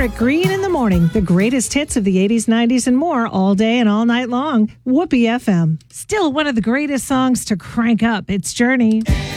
at Green in the Morning. The greatest hits of the 80s, 90s, and more all day and all night long. Whoopee FM. Still one of the greatest songs to crank up. It's Journey.